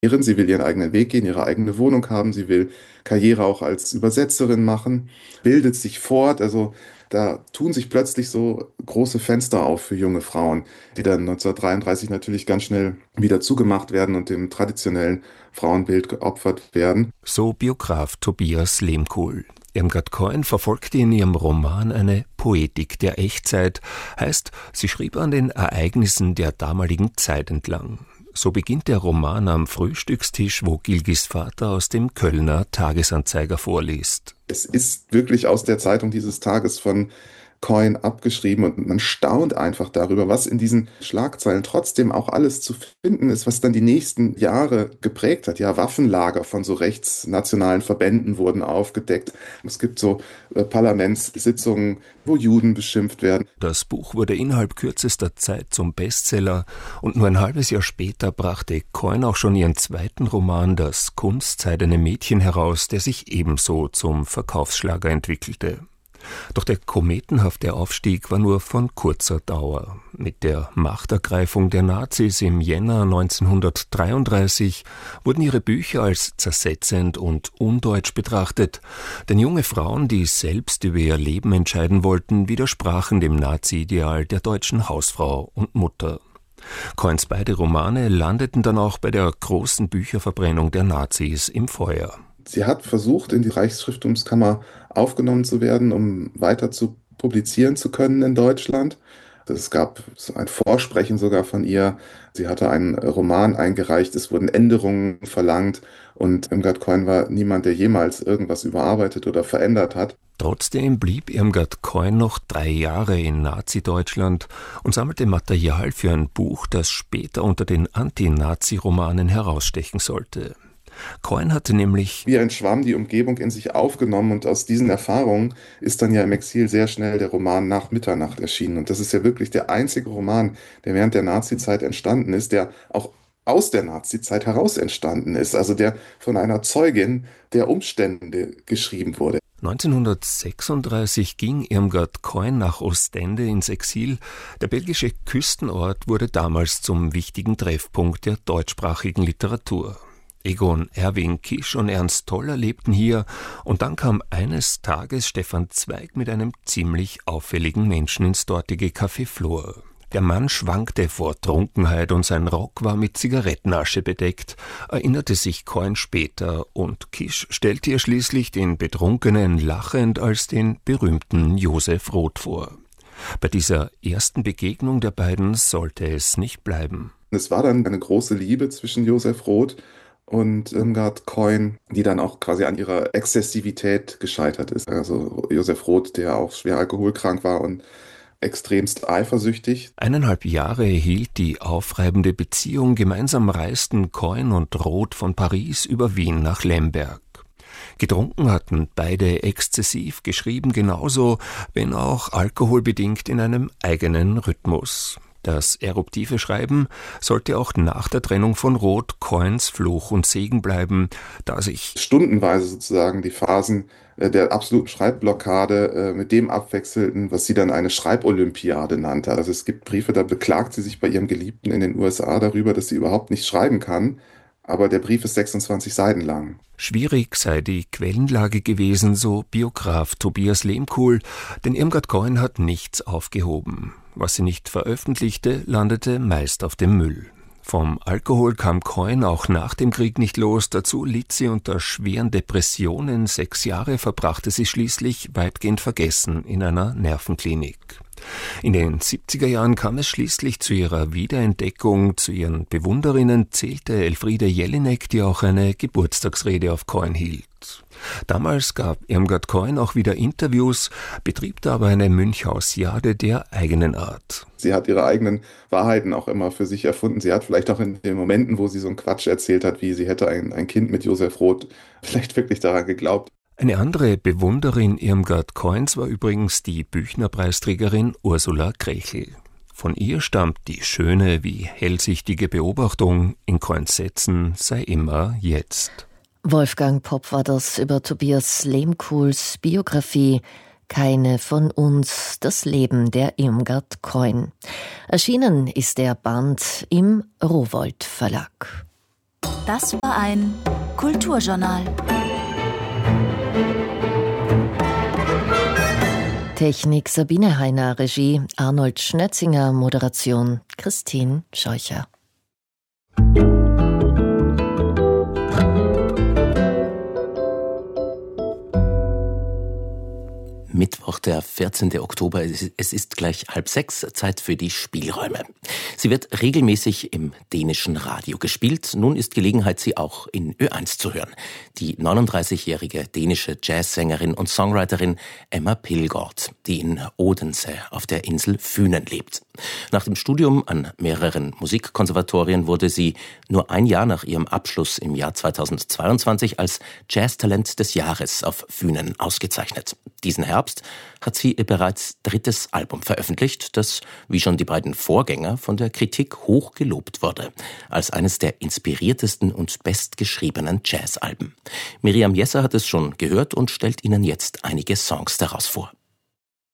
Sie will ihren eigenen Weg gehen, ihre eigene Wohnung haben, sie will Karriere auch als Übersetzerin machen, bildet sich fort. Also da tun sich plötzlich so große Fenster auf für junge Frauen, die dann 1933 natürlich ganz schnell wieder zugemacht werden und dem traditionellen Frauenbild geopfert werden. So Biograf Tobias Lehmkuhl. Irmgard Keun verfolgte in ihrem Roman eine Poetik der Echtzeit, heißt, sie schrieb an den Ereignissen der damaligen Zeit entlang. So beginnt der Roman am Frühstückstisch, wo Gilgis Vater aus dem Kölner Tagesanzeiger vorliest. Es ist wirklich aus der Zeitung dieses Tages von Keun abgeschrieben und man staunt einfach darüber, was in diesen Schlagzeilen trotzdem auch alles zu finden ist, was dann die nächsten Jahre geprägt hat. Ja, Waffenlager von so rechtsnationalen Verbänden wurden aufgedeckt. Es gibt so Parlamentssitzungen, wo Juden beschimpft werden. Das Buch wurde innerhalb kürzester Zeit zum Bestseller und nur ein halbes Jahr später brachte Keun auch schon ihren zweiten Roman Das kunstseidene Mädchen heraus, der sich ebenso zum Verkaufsschlager entwickelte. Doch der kometenhafte Aufstieg war nur von kurzer Dauer. Mit der Machtergreifung der Nazis im Jänner 1933 wurden ihre Bücher als zersetzend und undeutsch betrachtet, denn junge Frauen, die selbst über ihr Leben entscheiden wollten, widersprachen dem Nazi-Ideal der deutschen Hausfrau und Mutter. Keuns beide Romane landeten dann auch bei der großen Bücherverbrennung der Nazis im Feuer. Sie hat versucht, in die Reichsschrifttumskammer aufgenommen zu werden, um weiter zu publizieren zu können in Deutschland. Es gab so ein Vorsprechen sogar von ihr. Sie hatte einen Roman eingereicht, es wurden Änderungen verlangt und Irmgard Keun war niemand, der jemals irgendwas überarbeitet oder verändert hat. Trotzdem blieb Irmgard Keun noch 3 Jahre in Nazi-Deutschland und sammelte Material für ein Buch, das später unter den Anti-Nazi-Romanen herausstechen sollte. Keun hatte nämlich wie ein Schwamm die Umgebung in sich aufgenommen und aus diesen Erfahrungen ist dann ja im Exil sehr schnell der Roman Nach Mitternacht erschienen. Und das ist ja wirklich der einzige Roman, der während der Nazizeit entstanden ist, der auch aus der Nazizeit heraus entstanden ist, also der von einer Zeugin der Umstände geschrieben wurde. 1936 ging Irmgard Keun nach Ostende ins Exil. Der belgische Küstenort wurde damals zum wichtigen Treffpunkt der deutschsprachigen Literatur. Egon Erwin Kisch und Ernst Toller lebten hier und dann kam eines Tages Stefan Zweig mit einem ziemlich auffälligen Menschen ins dortige Café Flor. Der Mann schwankte vor Trunkenheit und sein Rock war mit Zigarettenasche bedeckt, erinnerte sich Keun später und Kisch stellte ihr schließlich den Betrunkenen lachend als den berühmten Josef Roth vor. Bei dieser ersten Begegnung der beiden sollte es nicht bleiben. Es war dann eine große Liebe zwischen Josef Roth und Irmgard Keun, die dann auch quasi an ihrer Exzessivität gescheitert ist. Also Josef Roth, der auch schwer alkoholkrank war und extremst eifersüchtig. 1,5 Jahre hielt die aufreibende Beziehung. Gemeinsam reisten Keun und Roth von Paris über Wien nach Lemberg. Getrunken hatten beide exzessiv, geschrieben genauso, wenn auch alkoholbedingt in einem eigenen Rhythmus. Das eruptive Schreiben sollte auch nach der Trennung von Roth Keuns Fluch und Segen bleiben, da sich stundenweise sozusagen die Phasen der absoluten Schreibblockade mit dem abwechselten, was sie dann eine Schreibolympiade nannte. Also es gibt Briefe, da beklagt sie sich bei ihrem Geliebten in den USA darüber, dass sie überhaupt nicht schreiben kann, aber der Brief ist 26 Seiten lang. Schwierig sei die Quellenlage gewesen, so Biograf Tobias Lehmkuhl, denn Irmgard Keun hat nichts aufgehoben. Was sie nicht veröffentlichte, landete meist auf dem Müll. Vom Alkohol kam Keun auch nach dem Krieg nicht los, dazu litt sie unter schweren Depressionen. 6 Jahre verbrachte sie schließlich weitgehend vergessen in einer Nervenklinik. In den 70er Jahren kam es schließlich zu ihrer Wiederentdeckung. Zu ihren Bewunderinnen zählte Elfriede Jelinek, die auch eine Geburtstagsrede auf Keun hielt. Damals gab Irmgard Keun auch wieder Interviews, betrieb aber eine Münchhausiade der eigenen Art. Sie hat ihre eigenen Wahrheiten auch immer für sich erfunden. Sie hat vielleicht auch in den Momenten, wo sie so einen Quatsch erzählt hat, wie sie hätte ein Kind mit Josef Roth, vielleicht wirklich daran geglaubt. Eine andere Bewunderin Irmgard Keuns war übrigens die Büchner-Preisträgerin Ursula Krechel. Von ihr stammt die schöne wie hellsichtige Beobachtung: In Keuns Sätzen sei immer jetzt. Wolfgang Popp war das über Tobias Lehmkuhls Biografie Keine von uns, das Leben der Irmgard Keun. Erschienen ist der Band im Rowohlt Verlag. Das war ein Kulturjournal. Technik Sabine Heiner, Regie Arnold Schnötzinger, Moderation Christine Scheucher. Mittwoch, der 14. Oktober. Es ist gleich 5:30, Zeit für die Spielräume. Sie wird regelmäßig im dänischen Radio gespielt. Nun ist Gelegenheit, sie auch in Ö1 zu hören. Die 39-jährige dänische Jazzsängerin und Songwriterin Emma Pilgaard, die in Odense auf der Insel Fünen lebt. Nach dem Studium an mehreren Musikkonservatorien wurde sie nur ein Jahr nach ihrem Abschluss im Jahr 2022 als Jazztalent des Jahres auf Fünen ausgezeichnet. Diesen Herbst hat sie ihr bereits 3. Album veröffentlicht, das, wie schon die beiden Vorgänger, von der Kritik hoch gelobt wurde, als eines der inspiriertesten und bestgeschriebenen Jazzalben. Miriam Jesser hat es schon gehört und stellt Ihnen jetzt einige Songs daraus vor.